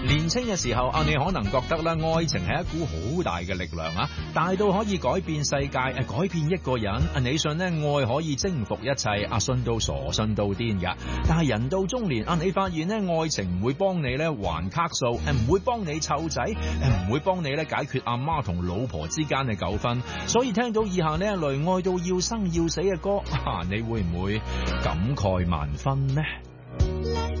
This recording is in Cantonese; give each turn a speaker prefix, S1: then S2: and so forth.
S1: 年輕嘅時候啊，你可能覺得咧，愛情係一股好大嘅力量啊，大到可以改變世界，改變一個人。你信咧，愛可以征服一切，信到傻，信到癲噶。但係人到中年，你發現咧，愛情唔會幫你咧還卡數，唔會幫你湊仔，唔會幫你咧解決阿媽同老婆之間嘅糾紛。所以聽到以下呢一類愛到要生要死嘅歌，你會唔會感慨萬分呢？